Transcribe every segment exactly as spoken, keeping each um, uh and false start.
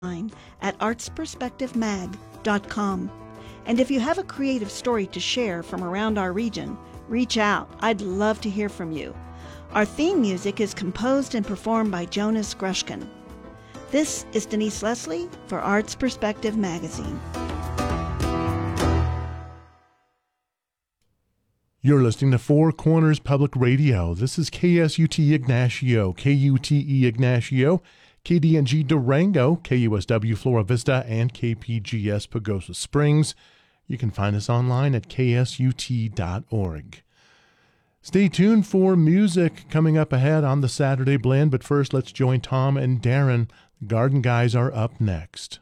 at arts perspective mag dot com. And if you have a creative story to share from around our region, reach out. I'd love to hear from you. Our theme music is composed and performed by Jonas Grushkin. This is Denise Leslie for Arts Perspective Magazine. You're listening to Four Corners Public Radio. This is K S U T Ignacio, K U T E Ignacio, K D N G Durango, K U S W Flora Vista, and K P G S Pagosa Springs. You can find us online at K S U T dot org. Stay tuned for music coming up ahead on the Saturday Blend, but first let's join Tom and Darren. The Garden Guys are up next.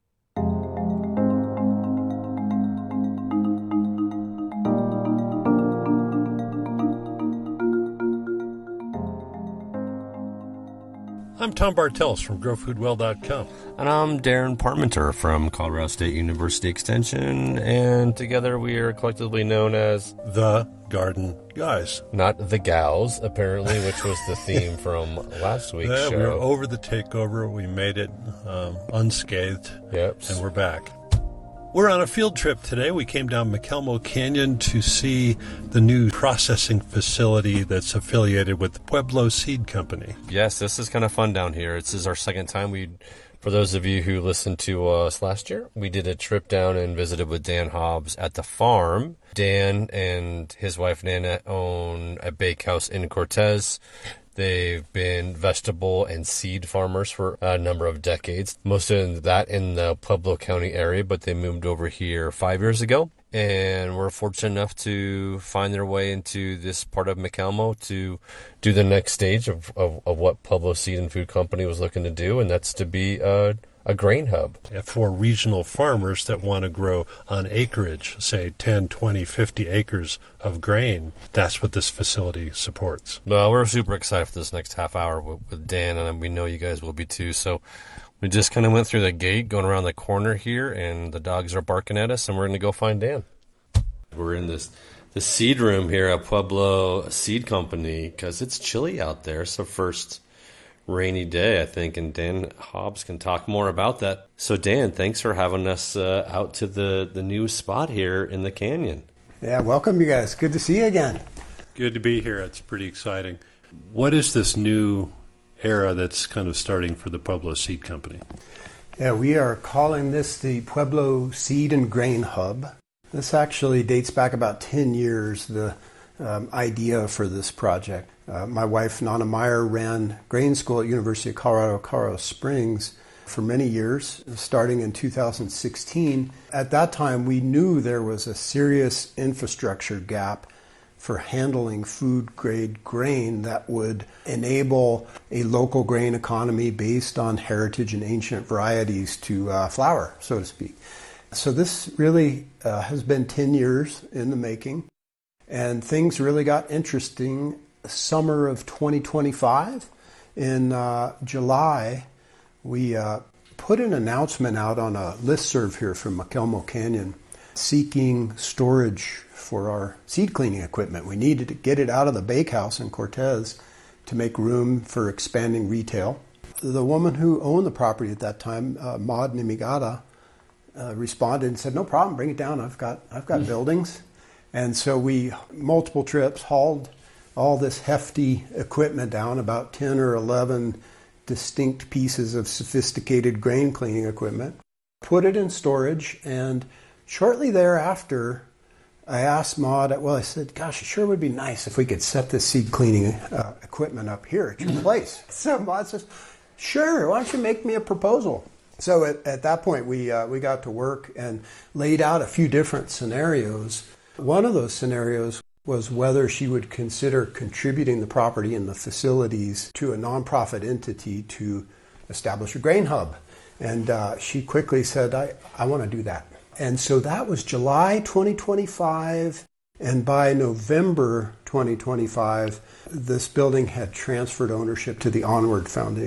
I'm Tom Bartels from grow food well dot com. And I'm Darren Parmenter from Colorado State University Extension, and together we are collectively known as The Garden Guys. Not The Gals, apparently, which was the theme from last week's yeah, show. We were over the takeover. We made it um, unscathed, yep. And we're back. We're on a field trip today. We came down McElmo Canyon to see the new processing facility that's affiliated with the Pueblo Seed Company. Yes, this is kind of fun down here. This is our second time. We, for those of you who listened to us last year, we did a trip down and visited with Dan Hobbs at the farm. Dan and his wife Nana own a bakehouse in Cortez. They've been vegetable and seed farmers for a number of decades, most of that in the Pueblo County area, but they moved over here five years ago and were fortunate enough to find their way into this part of McElmo to do the next stage of, of, of what Pueblo Seed and Food Company was looking to do, and that's to be a a grain hub. For regional farmers that want to grow on acreage, say ten, twenty, fifty acres of grain, that's what this facility supports. Well, we're super excited for this next half hour with, with Dan, and we know you guys will be too. So we just kind of went through the gate, going around the corner here, and the dogs are barking at us, and we're going to go find Dan. We're in this the seed room here at Pueblo Seed Company because it's chilly out there. So first rainy day, I think, and Dan Hobbs can talk more about that. So Dan, thanks for having us uh, out to the, the new spot here in the canyon. Yeah, welcome you guys. Good to see you again. Good to be here. It's pretty exciting. What is this new era that's kind of starting for the Pueblo Seed Company? Yeah, we are calling this the Pueblo Seed and Grain Hub. This actually dates back about ten years, the um, idea for this project. Uh, my wife, Nana Meyer, ran grain school at University of Colorado, Colorado Springs for many years, starting in two thousand sixteen. At that time, we knew there was a serious infrastructure gap for handling food-grade grain that would enable a local grain economy based on heritage and ancient varieties to uh, flower, so to speak. So this really uh, has been ten years in the making, and things really got interesting summer of twenty twenty-five. In uh, July, we uh, put an announcement out on a listserv here from McElmo Canyon seeking storage for our seed cleaning equipment. We needed to get it out of the bakehouse in Cortez to make room for expanding retail. The woman who owned the property at that time, uh, Maud Nimigata, uh, responded and said, "No problem, bring it down. I've got I've got buildings." And so we, multiple trips, hauled all this hefty equipment down, about ten or eleven distinct pieces of sophisticated grain cleaning equipment, put it in storage, and shortly thereafter, I asked Maud, well, I said, gosh, it sure would be nice if we could set this seed cleaning uh, equipment up here at your place. So Maud says, sure, why don't you make me a proposal? So at, at that point, we uh, we got to work and laid out a few different scenarios. One of those scenarios was whether she would consider contributing the property and the facilities to a nonprofit entity to establish a grain hub. And uh, she quickly said, I, I want to do that. And so that was July twenty twenty-five, and by November twenty twenty-five, this building had transferred ownership to the Onward Foundation.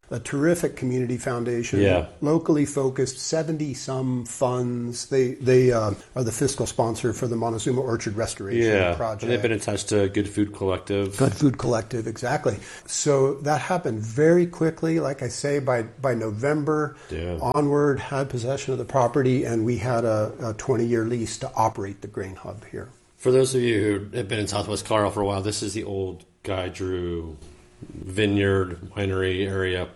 a terrific community foundation, yeah. locally focused, seventy-some funds. They they uh, are the fiscal sponsor for the Montezuma Orchard Restoration yeah. Project. And they've been attached to Good Food Collective. Good Food Collective, exactly. So that happened very quickly. Like I say, by, by November yeah. onward, had possession of the property, and we had a twenty-year lease to operate the grain hub here. For those of you who have been in Southwest Colorado for a while, this is the old Guy Drew vineyard winery area.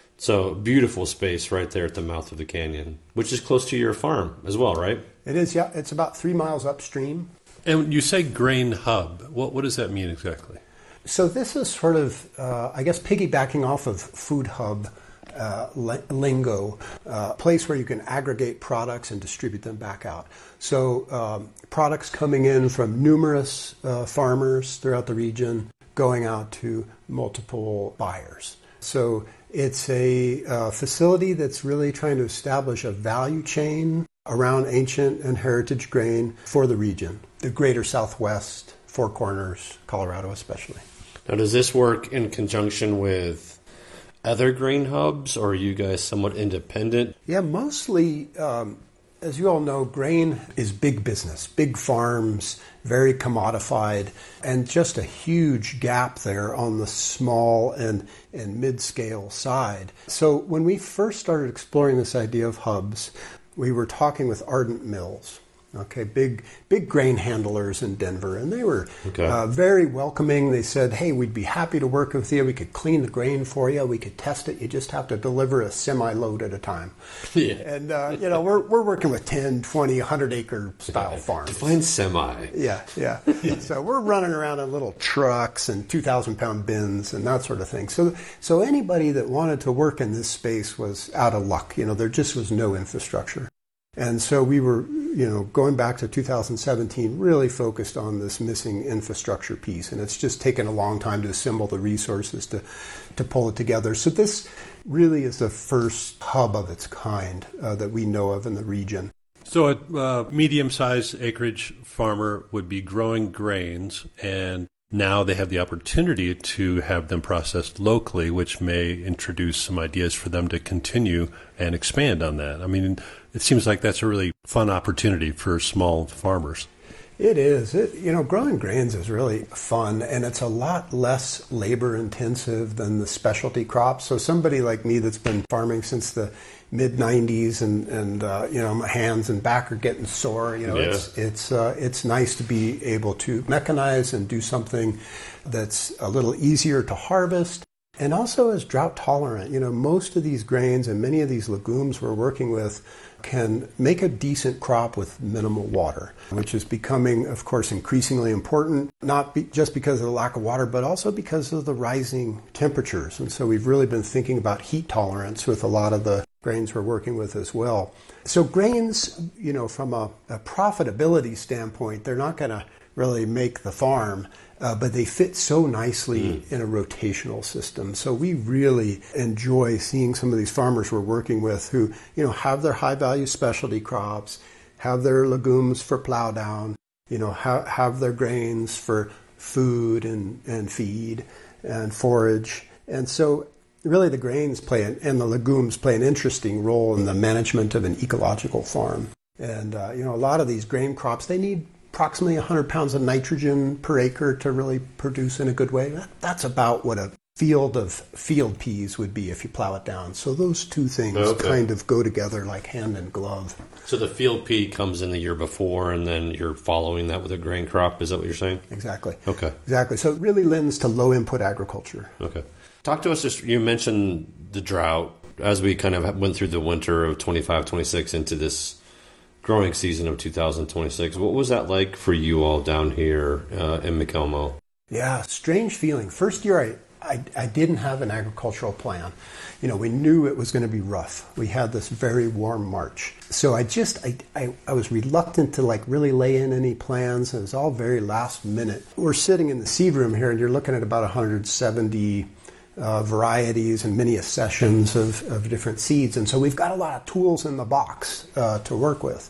So beautiful space right there at the mouth of the canyon, which is close to your farm as well, right? It is, yeah. It's about three miles upstream. And you say grain hub. What what does that mean exactly? So this is sort of, uh, I guess, piggybacking off of food hub uh, lingo, a uh, place where you can aggregate products and distribute them back out. So um, products coming in from numerous uh, farmers throughout the region, going out to multiple buyers. So it's a uh, facility that's really trying to establish a value chain around ancient and heritage grain for the region, the greater Southwest, Four Corners, Colorado especially. Now, does this work in conjunction with other grain hubs, or are you guys somewhat independent? Yeah, mostly, um, as you all know, grain is big business, big farms, very commodified, and just a huge gap there on the small and, and mid-scale side. So when we first started exploring this idea of hubs, we were talking with Ardent Mills, okay, big big grain handlers in Denver, and they were okay. uh, very welcoming. They said, hey, we'd be happy to work with you. We could clean the grain for you. We could test it. You just have to deliver a semi-load at a time. Yeah. And, uh, you know, we're we're working with ten, twenty, one hundred acre style farms. Define semi. Yeah, yeah. So we're running around in little trucks and two thousand pound bins and that sort of thing. So, so anybody that wanted to work in this space was out of luck. You know, there just was no infrastructure. And so we were, you know, going back to two thousand seventeen, really focused on this missing infrastructure piece. And it's just taken a long time to assemble the resources to, to pull it together. So this really is the first hub of its kind uh, that we know of in the region. So a uh, medium-sized acreage farmer would be growing grains, and now they have the opportunity to have them processed locally, which may introduce some ideas for them to continue and expand on that. I mean, it seems like that's a really fun opportunity for small farmers. It is. It, you know, growing grains is really fun, and it's a lot less labor intensive than the specialty crops. So somebody like me that's been farming since the mid nineties, and and uh, you know, my hands and back are getting sore. You know, yeah. it's it's uh, it's nice to be able to mechanize and do something that's a little easier to harvest, and also is drought tolerant. You know, most of these grains and many of these legumes we're working with can make a decent crop with minimal water, which is becoming, of course, increasingly important, not be, just because of the lack of water, but also because of the rising temperatures. And so we've really been thinking about heat tolerance with a lot of the grains we're working with as well. So grains, you know, from a, a profitability standpoint, they're not going to really make the farm, uh, but they fit so nicely mm. in a rotational system. So we really enjoy seeing some of these farmers we're working with who, you know, have their high value specialty crops, have their legumes for plow down, you know, ha- have their grains for food and, and feed and forage. And so really the grains play an, and the legumes play an interesting role in the management of an ecological farm. And, uh, you know, a lot of these grain crops, they need approximately one hundred pounds of nitrogen per acre to really produce in a good way. That, that's about what a field of field peas would be if you plow it down. So those two things okay. kind of go together like hand and glove. So the field pea comes in the year before, and then you're following that with a grain crop. Is that what you're saying? Exactly. Okay. Exactly. So it really lends to low input agriculture. Okay. Talk to us, just you mentioned the drought as we kind of went through the winter of twenty-five, twenty-six into this growing season of two thousand twenty-six. What was that like for you all down here uh, in McElmo? Yeah, strange feeling. First year I, I, I didn't have an agricultural plan. You know, we knew it was going to be rough. We had this very warm March. So I just, I, I, I was reluctant to like really lay in any plans. It was all very last minute. We're sitting in the seed room here and you're looking at about one hundred seventy Uh, varieties and many accessions of, of different seeds. And so we've got a lot of tools in the box uh, to work with.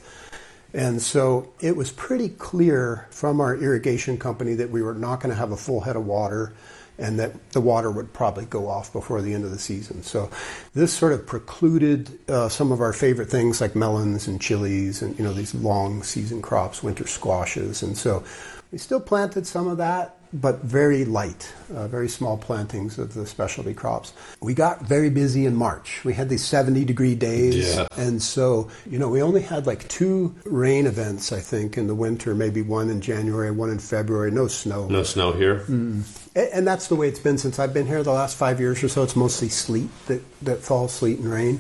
And so it was pretty clear from our irrigation company that we were not going to have a full head of water and that the water would probably go off before the end of the season. So this sort of precluded uh, some of our favorite things like melons and chilies and, you know, these long season crops, winter squashes. And so we still planted some of that, but very light, uh, very small plantings of the specialty crops. We got very busy in March. We had these seventy degree days. Yeah. And so, you know, we only had like two rain events, I think, in the winter, maybe one in January, one in February, no snow. No snow here? Mm. And that's the way it's been since I've been here the last five years or so. It's mostly sleet that, that falls, sleet and rain.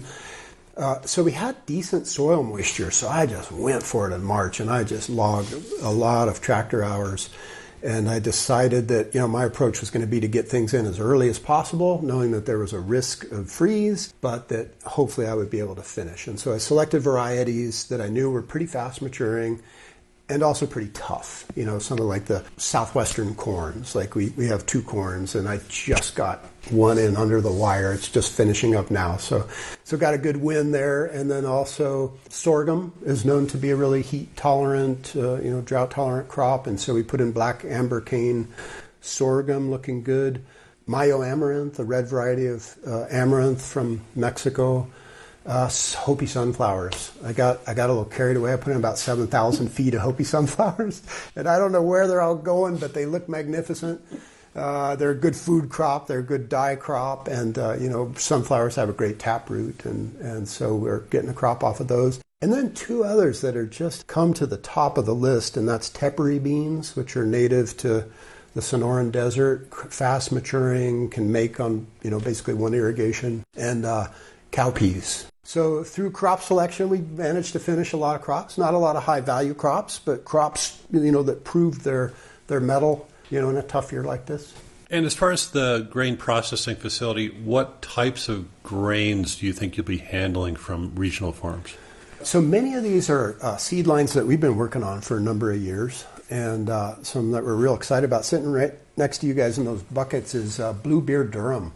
Uh, so we had decent soil moisture, so I just went for it in March, and I just logged a lot of tractor hours. And I decided that, you know, my approach was going to be to get things in as early as possible, knowing that there was a risk of freeze, but that hopefully I would be able to finish. And so I selected varieties that I knew were pretty fast maturing and also pretty tough. You know, something like the southwestern corns. Like we, we have two corns, and I just got one in under the wire. It's just finishing up now. So so got a good win there. And then also sorghum is known to be a really heat tolerant, uh, you know, drought tolerant crop. And so we put in black amber cane sorghum, looking good. Mayo amaranth, a red variety of uh, amaranth from Mexico. Uh, Hopi sunflowers. I got I got a little carried away. I put in about seven thousand feet of Hopi sunflowers, and I don't know where they're all going, but they look magnificent. Uh, they're a good food crop. They're a good dye crop, and uh, you know, sunflowers have a great taproot, and and so we're getting a crop off of those. And then two others that are just come to the top of the list, and that's tepary beans, which are native to the Sonoran Desert, fast maturing, can make on, you know, basically one irrigation, and uh, cowpeas. So through crop selection, we managed to finish a lot of crops. Not a lot of high-value crops, but crops, you know, that proved their their mettle, you know, in a tough year like this. And as far as the grain processing facility, what types of grains do you think you'll be handling from regional farms? So many of these are uh, seed lines that we've been working on for a number of years, and uh, some that we're real excited about. Sitting right next to you guys in those buckets is uh, Bluebeard durum,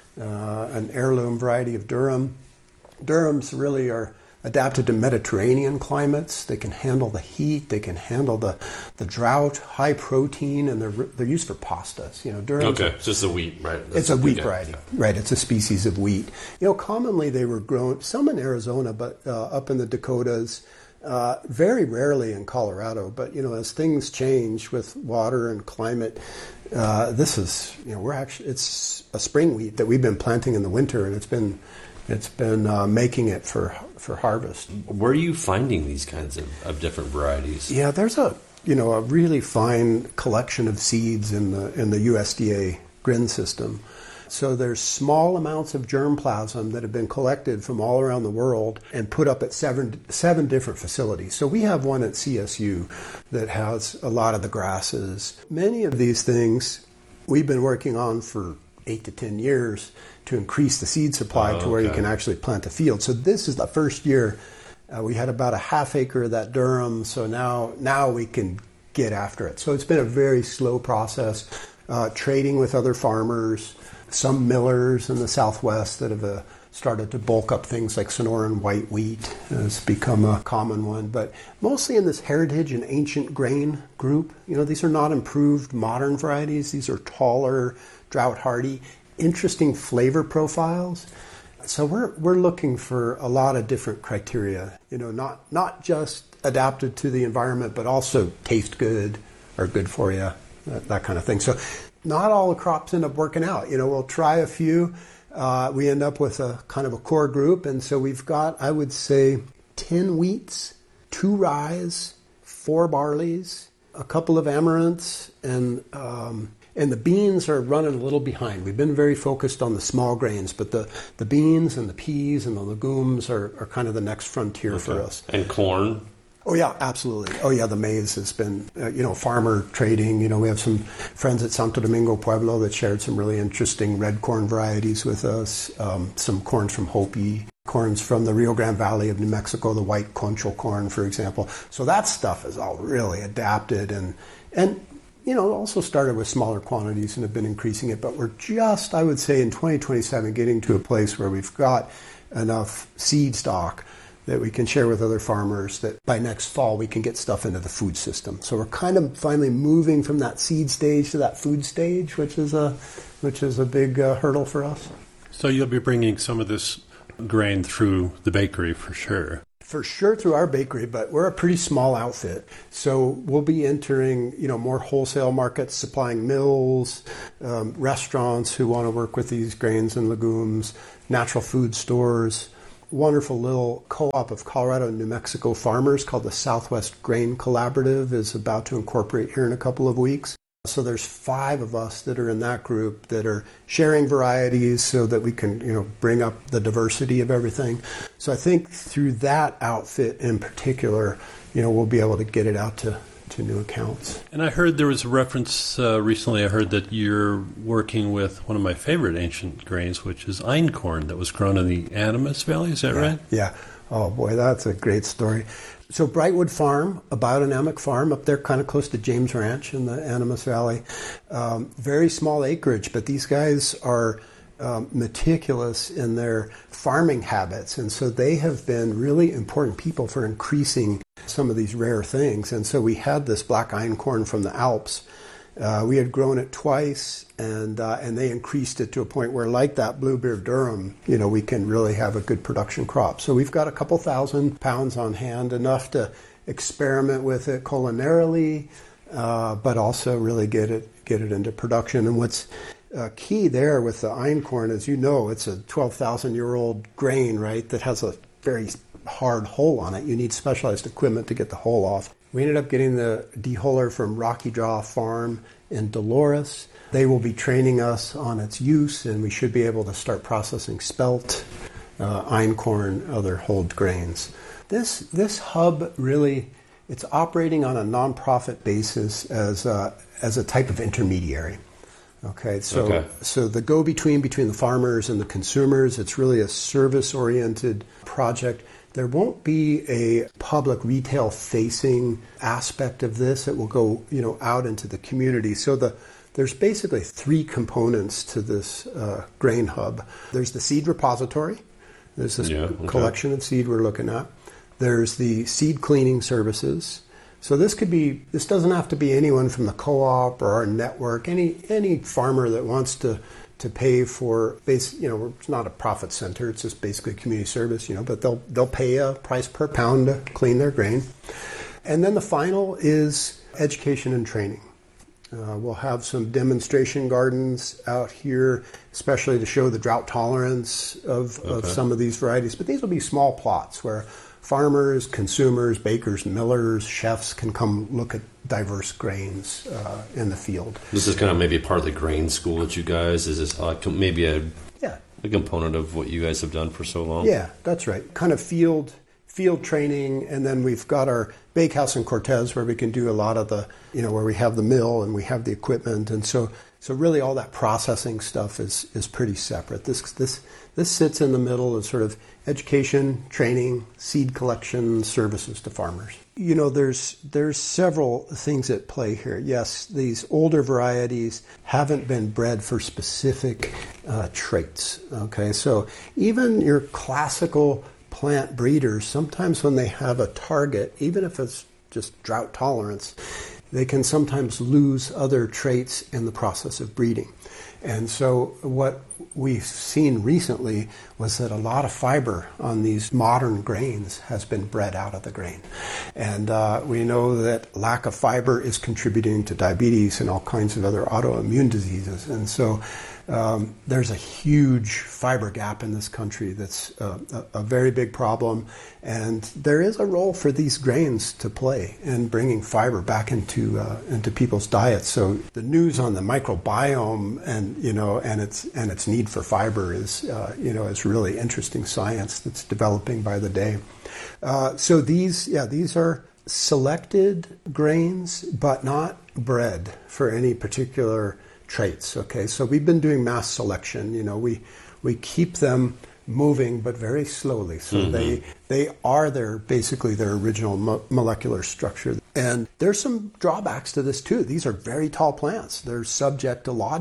uh, an heirloom variety of durum. Durums really are adapted to Mediterranean climates. They can handle the heat. They can handle the, the drought, high protein, and they're they're used for pastas. You know, durums. Okay, it's just a wheat, right? That's it's a wheat yeah. variety, right? It's a species of wheat. You know, commonly they were grown some in Arizona, but uh, up in the Dakotas. Uh, very rarely in Colorado, but you know, as things change with water and climate, uh, this is, you know, we're actually, it's a spring wheat that we've been planting in the winter, and it's been it's been uh, making it for for harvest. Where are you finding these kinds of, of different varieties? Yeah, there's a you know a really fine collection of seeds in the in the U S D A G R I N system. So there's small amounts of germplasm that have been collected from all around the world and put up at seven seven different facilities. So we have one at C S U that has a lot of the grasses. Many of these things we've been working on for eight to ten years to increase the seed supply oh, to where okay. you can actually plant a field. So this is the first year uh, we had about a half acre of that durum. So now now we can get after it. So it's been a very slow process, uh, trading with other farmers. Some millers in the Southwest that have uh, started to bulk up things like Sonoran white wheat has become a common one, but mostly in this heritage and ancient grain group. You know, these are not improved modern varieties. These are taller, drought hardy, interesting flavor profiles. So we're we're looking for a lot of different criteria. You know, not not just adapted to the environment, but also taste good or good for you, that, that kind of thing. So. Not all the crops end up working out. You know, we'll try a few. Uh, we end up with a kind of a core group. And so we've got, I would say, ten wheats, two ryes, four barleys, a couple of amaranths, and um, and the beans are running a little behind. We've been very focused on the small grains, but the, the beans and the peas and the legumes are, are kind of the next frontier okay. for us. And corn? Oh, yeah, absolutely. Oh, yeah, the maize has been, uh, you know, farmer trading. You know, we have some friends at Santo Domingo Pueblo that shared some really interesting red corn varieties with us, um, some corns from Hopi, corns from the Rio Grande Valley of New Mexico, the white concho corn, for example. So that stuff is all really adapted and, and you know, also started with smaller quantities and have been increasing it. But we're just, I would say, in twenty twenty-seven, getting to a place where we've got enough seed stock that we can share with other farmers, that by next fall we can get stuff into the food system. So we're kind of finally moving from that seed stage to that food stage, which is a which is a big uh, hurdle for us. So you'll be bringing some of this grain through the bakery for sure. For sure through our bakery, but we're a pretty small outfit. So we'll be entering, you know, more wholesale markets, supplying mills, um, restaurants who want to work with these grains and legumes, natural food stores. Wonderful little co-op of Colorado and New Mexico farmers called the Southwest Grain Collaborative is about to incorporate here in a couple of weeks. So there's five of us that are in that group that are sharing varieties so that we can, you know, bring up the diversity of everything. So I think through that outfit in particular, you know, we'll be able to get it out to, to new accounts. And I heard there was a reference uh, recently, I heard that you're working with one of my favorite ancient grains, which is einkorn that was grown in the Animas Valley. Is that yeah, right? Yeah. Oh, boy, that's a great story. So Brightwood Farm, a biodynamic farm up there kind of close to James Ranch in the Animas Valley. Um, very small acreage, but these guys are um, meticulous in their farming habits. And so they have been really important people for increasing some of these rare things. And so we had this black einkorn from the Alps. Uh, we had grown it twice, and uh, and they increased it to a point where, like that Bluebeard Durham, you know, we can really have a good production crop. So we've got a couple thousand pounds on hand, enough to experiment with it culinarily, uh, but also really get it get it into production. And what's uh, key there with the einkorn, as you know, it's a twelve thousand year old grain, right, that has a very hard hull on it. You need specialized equipment to get the hull off. We ended up getting the dehuller from Rocky Jaw Farm in Dolores. They will be training us on its use, and we should be able to start processing spelt, uh, einkorn, other hulled grains. This this hub really, it's operating on a nonprofit basis as a, as a type of intermediary. Okay, so okay. so the go-between between the farmers and the consumers, it's really a service-oriented project. There won't be a public retail-facing aspect of this. It will go, you know, out into the community. So the there's basically three components to this uh, grain hub. There's the seed repository. There's this yeah, okay. collection of seed we're looking at. There's the seed cleaning services. So this could be, this doesn't have to be anyone from the co-op or our network, any any farmer that wants to to pay for, base, you know, it's not a profit center, it's just basically community service, you know, but they'll they'll pay a price per pound to clean their grain. And then the final is education and training. Uh, we'll have some demonstration gardens out here, especially to show the drought tolerance of, okay. of some of these varieties. But these will be small plots where farmers, consumers, bakers, millers, chefs can come look at diverse grains uh, in the field. This is kind of maybe part of the grain school that you guys, is this uh, maybe a, yeah. a component of what you guys have done for so long? Yeah, that's right. Kind of field field training, and then we've got our bakehouse in Cortez where we can do a lot of the, you know, where we have the mill and we have the equipment, and so so really all that processing stuff is is pretty separate. This this this sits in the middle of sort of education, training, seed collection, services to farmers. You know, there's there's several things at play here. Yes, these older varieties haven't been bred for specific uh, traits. Okay, so even your classical plant breeders, sometimes when they have a target, even if it's just drought tolerance, they can sometimes lose other traits in the process of breeding. And so what we've seen recently was that a lot of fiber on these modern grains has been bred out of the grain. And uh, we know that lack of fiber is contributing to diabetes and all kinds of other autoimmune diseases. And so um, there's a huge fiber gap in this country that's uh, a, a very big problem. And there is a role for these grains to play in bringing fiber back into uh, into people's diets. So the news on the microbiome and you know and its and its need for fiber is uh, you know is really interesting science that's developing by the day. Uh, so these yeah these are selected grains, but not bred for any particular traits. Okay, so we've been doing mass selection. You know, we we keep them moving, but very slowly. So mm-hmm. they they are their basically their original mo- molecular structure. And there's some drawbacks to this too. These are very tall plants. They're subject to lodging.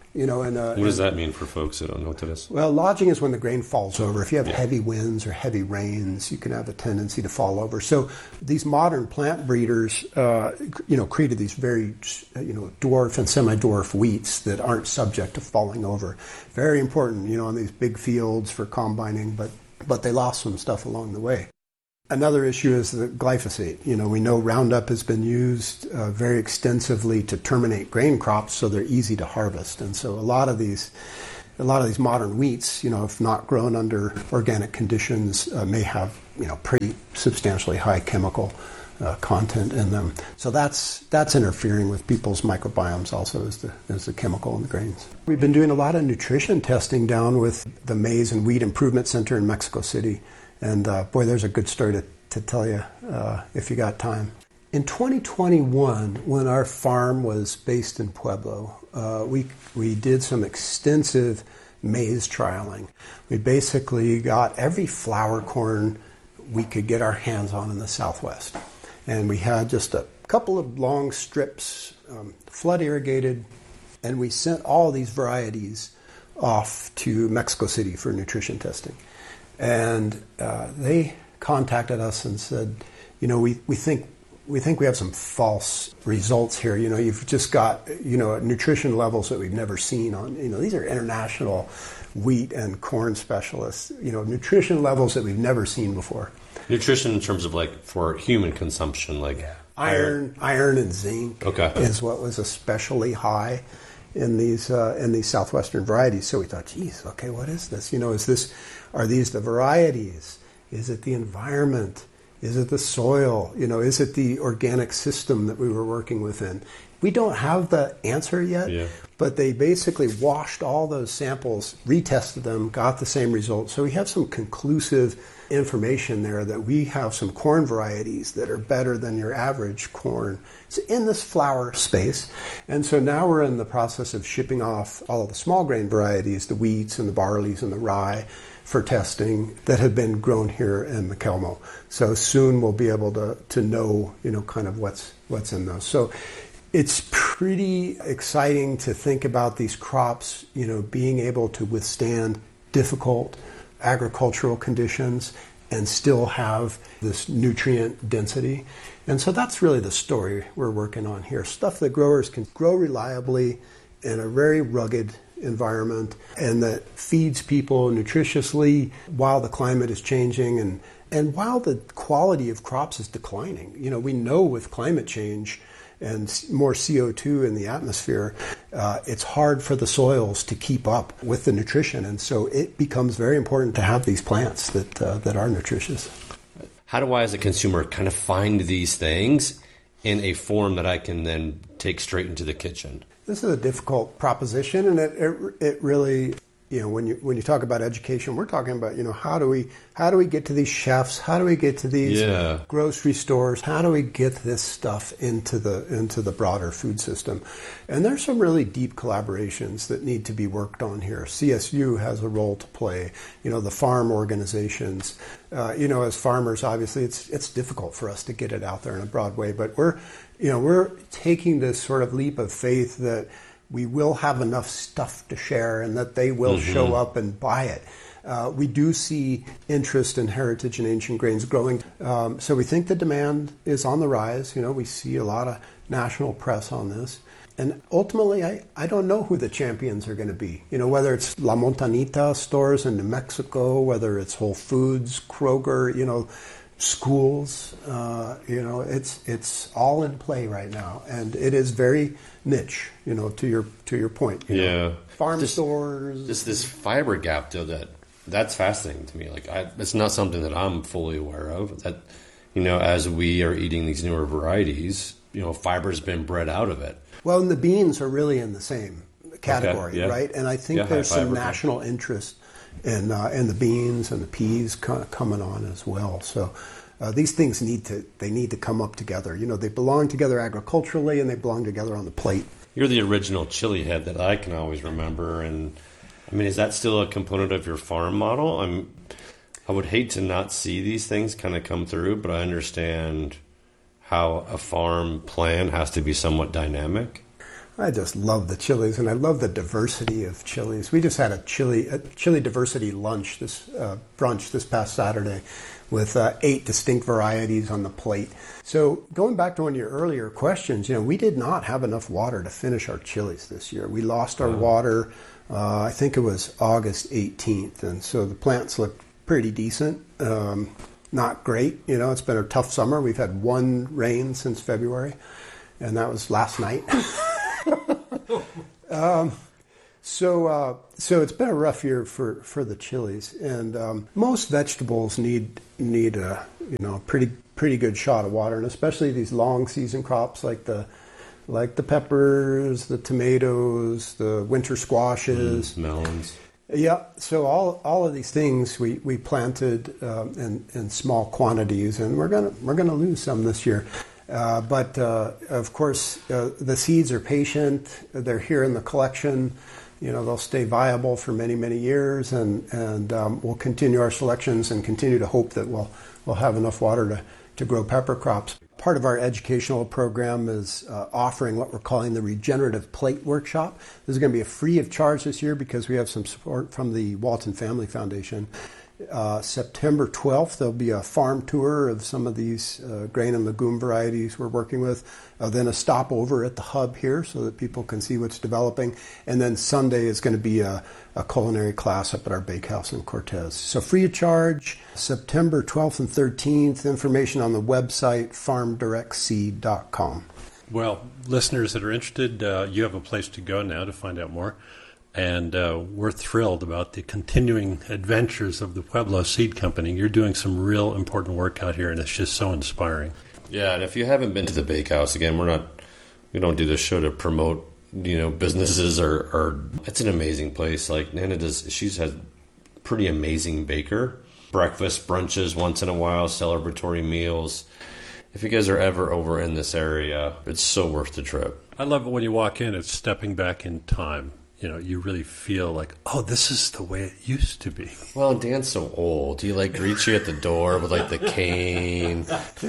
You know, and uh, what does that mean for folks that don't know what that is? Well, lodging is when the grain falls over. If you have Yeah. heavy winds or heavy rains, you can have a tendency to fall over. So these modern plant breeders, uh, you know, created these very, you know, dwarf and semi-dwarf wheats that aren't subject to falling over. Very important, you know, on these big fields for combining, but but they lost some stuff along the way. Another issue is the glyphosate. You know, we know Roundup has been used uh, very extensively to terminate grain crops, so they're easy to harvest. And so a lot of these, a lot of these modern wheats, you know, if not grown under organic conditions, uh, may have, you know, pretty substantially high chemical uh, content in them. So that's that's interfering with people's microbiomes also as the as the chemical in the grains. We've been doing a lot of nutrition testing down with the Maize and Wheat Improvement Center in Mexico City. And uh, boy, there's a good story to, to tell you uh, if you got time. In twenty twenty-one, when our farm was based in Pueblo, uh, we we did some extensive maize trialing. We basically got every flour corn we could get our hands on in the Southwest. And we had just a couple of long strips, um, flood irrigated, and we sent all these varieties off to Mexico City for nutrition testing. And uh, they contacted us and said, you know, we, we think we think we have some false results here. You know, you've just got, you know, nutrition levels that we've never seen on, you know, these are international wheat and corn specialists, you know, nutrition levels that we've never seen before. Nutrition in terms of like for human consumption, like yeah. iron, iron and zinc okay. is what was especially high in these uh, in these southwestern varieties. So we thought, geez, okay, what is this? You know, is this, are these the varieties? Is it the environment? Is it the soil? You know, is it the organic system that we were working within? We don't have the answer yet, yeah. but they basically washed all those samples, retested them, got the same results. So we have some conclusive information there that we have some corn varieties that are better than your average corn in this flour space. And so now we're in the process of shipping off all of the small grain varieties, the wheats and the barleys and the rye, for testing that have been grown here in McElmo. So soon we'll be able to to know, you know, kind of what's what's in those. So it's pretty exciting to think about these crops, you know, being able to withstand difficult agricultural conditions and still have this nutrient density. And so that's really the story we're working on here. Stuff that growers can grow reliably in a very rugged environment and that feeds people nutritiously while the climate is changing and, and while the quality of crops is declining. You know, we know with climate change and more C O two in the atmosphere, uh, it's hard for the soils to keep up with the nutrition. And so it becomes very important to have these plants that uh, that are nutritious. How do I, as a consumer, kind of find these things in a form that I can then take straight into the kitchen? This is a difficult proposition, and it, it it really, you know, when you when you talk about education, we're talking about, you know, how do we how do we get to these chefs? How do we get to these yeah. grocery stores? How do we get this stuff into the into the broader food system? And there's some really deep collaborations that need to be worked on here. C S U has a role to play. You know, the farm organizations. Uh, you know, as farmers, obviously, it's it's difficult for us to get it out there in a broad way, but we're you know we're taking this sort of leap of faith that we will have enough stuff to share and that they will mm-hmm. show up and buy it. Uh, we do see interest in heritage and ancient grains growing. Um, so we think the demand is on the rise. You know, we see a lot of national press on this. And ultimately, I, I don't know who the champions are going to be. You know, whether it's La Montanita stores in New Mexico, whether it's Whole Foods, Kroger, you know, schools, uh, you know, it's it's all in play right now, and it is very niche. You know, to your to your point. You yeah, know, farm just, stores. Just this fiber gap, though. That that's fascinating to me. Like, I, it's not something that I'm fully aware of. That, you know, as we are eating these newer varieties, you know, fiber's been bred out of it. Well, and the beans are really in the same category, okay, yeah. right? And I think yeah, there's some fiber, national interest in uh, in the beans and the peas kind of coming on as well. So uh, these things need to they need to come up together. You know, they belong together agriculturally and they belong together on the plate. You're the original chili head that I can always remember, and I mean, is that still a component of your farm model? I'm I would hate to not see these things kind of come through, but I understand how a farm plan has to be somewhat dynamic. I just love the chilies, and I love the diversity of chilies. We just had a chili a chili diversity lunch, this uh, brunch this past Saturday, with uh, eight distinct varieties on the plate. So going back to one of your earlier questions, you know, we did not have enough water to finish our chilies this year. We lost our water, uh, I think it was August eighteenth, and so the plants look pretty decent. Um, not great, you know, it's been a tough summer. We've had one rain since February, and that was last night. um, so, uh, so it's been a rough year for, for the chilies, and um, most vegetables need need a you know pretty pretty good shot of water, and especially these long season crops like the like the peppers, the tomatoes, the winter squashes, mm, melons. Yeah, so all all of these things we we planted um, in in small quantities, and we're gonna we're gonna lose some this year. Uh, but uh, of course, uh, the seeds are patient. They're here in the collection. You know, they'll stay viable for many, many years, and and um, we'll continue our selections and continue to hope that we'll we'll have enough water to, to grow pepper crops. Part of our educational program is uh, offering what we're calling the Regenerative Plate Workshop. This is going to be a free of charge this year because we have some support from the Walton Family Foundation. Uh, September twelfth, there'll be a farm tour of some of these uh, grain and legume varieties we're working with. Uh, then a stopover at the hub here so that people can see what's developing. And then Sunday is going to be a, a culinary class up at our bakehouse in Cortez. So free of charge, September twelfth and thirteenth. Information on the website, farm direct seed dot com. Well, listeners that are interested, uh, you have a place to go now to find out more. And uh, we're thrilled about the continuing adventures of the Pueblo Seed Company. You're doing some real important work out here, and it's just so inspiring. Yeah, and if you haven't been to the bakehouse, again, we're not, we don't do this show to promote, you know, businesses or, or it's an amazing place. Like Nana does, she's had pretty amazing baker. Breakfast, brunches once in a while, celebratory meals. If you guys are ever over in this area, it's so worth the trip. I love it when you walk in, it's stepping back in time. You know, you really feel like, oh, this is the way it used to be. Well, Dan's so old. He, like, greets you at the door with, like, the cane.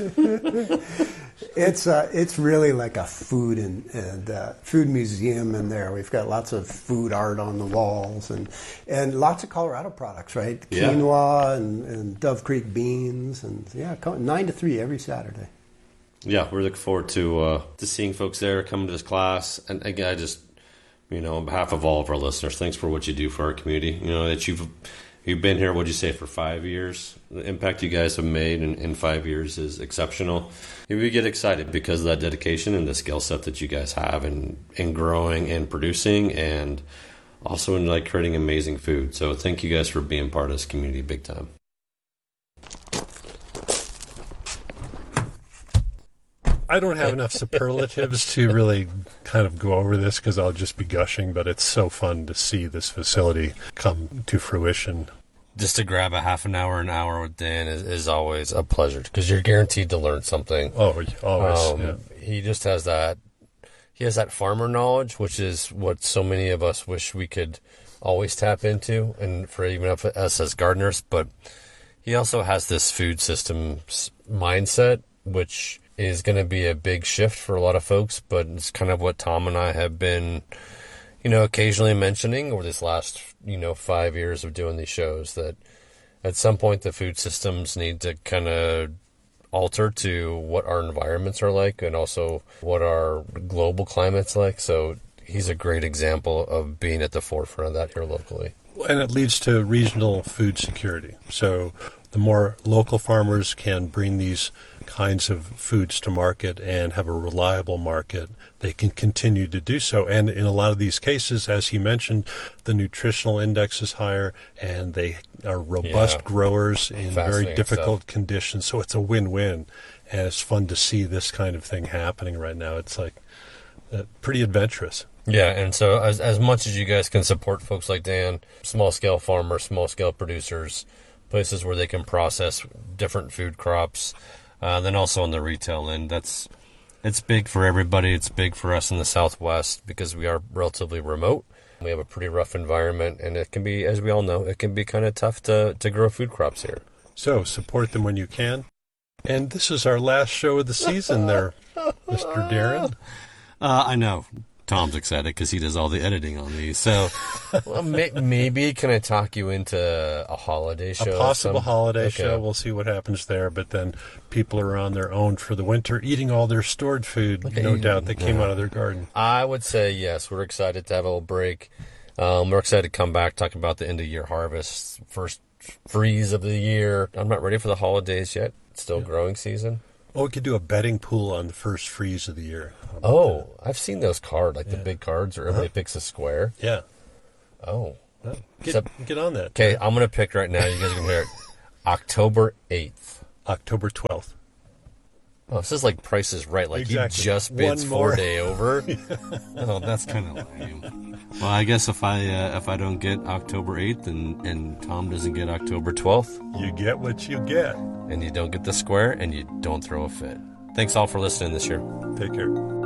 It's uh, it's really like a food and, and uh, food museum in there. We've got lots of food art on the walls and and lots of Colorado products, right? Yeah. Quinoa and, and Dove Creek beans. And, yeah, nine to three every Saturday. Yeah, we're looking forward to uh, to seeing folks there, coming to this class. And, again, I just... You know, on behalf of all of our listeners, thanks for what you do for our community. You know, that you've you've been here, what'd you say, for five years? The impact you guys have made in, in five years is exceptional. We get excited because of that dedication and the skill set that you guys have in, in growing and producing and also in, like, creating amazing food. So thank you guys for being part of this community big time. I don't have enough superlatives to really kind of go over this because I'll just be gushing, but it's so fun to see this facility come to fruition. Just to grab a half an hour, an hour with Dan is, is always a pleasure because you're guaranteed to learn something. Oh, always. Um, yeah. He just has that, he has that farmer knowledge, which is what so many of us wish we could always tap into, and for even us as gardeners. But he also has this food systems mindset, which is going to be a big shift for a lot of folks, but it's kind of what Tom and I have been, you know, occasionally mentioning over this last, you know, five years of doing these shows, that at some point the food systems need to kind of alter to what our environments are like and also what our global climate's like. So he's a great example of being at the forefront of that here locally. And it leads to regional food security. So the more local farmers can bring these kinds of foods to market and have a reliable market, they can continue to do so. And in a lot of these cases, as he mentioned, the nutritional index is higher and they are robust Yeah. growers in very difficult stuff. conditions. So it's a win-win. And it's fun to see this kind of thing happening right now. It's like uh, pretty adventurous. Yeah, and so as as much as you guys can support folks like Dan, small-scale farmers, small-scale producers, places where they can process different food crops, uh, then also on the retail end, that's it's big for everybody. It's big for us in the Southwest because we are relatively remote. We have a pretty rough environment, and it can be, as we all know, it can be kind of tough to, to grow food crops here. So support them when you can. And this is our last show of the season there, Mister Darren. Uh, I know. Tom's excited because he does all the editing on these. So well, may, maybe can I talk you into a holiday show? A possible some... holiday okay. show. We'll see what happens there. But then people are on their own for the winter, eating all their stored food, okay. no doubt, that came yeah. out of their garden. I would say yes. We're excited to have a little break. Um, we're excited to come back, talking about the end-of-year harvest, first freeze of the year. I'm not ready for the holidays yet. It's still yeah. growing season. Oh, we could do a betting pool on the first freeze of the year. Oh, that? I've seen those cards, like yeah. the big cards where everybody uh-huh. picks a square. Yeah. Oh. Well, get, so, get on that. Okay, I'm going to pick right now. You guys can hear it. October eighth. October twelfth. Oh, this is like Price is Right. Like exactly. you just bid four day over. yeah. Oh, that's kind of lame. Well, I guess if I uh, if I don't get October eighth and, and Tom doesn't get October twelfth. You get what you get. And you don't get the square and you don't throw a fit. Thanks all for listening this year. Take care.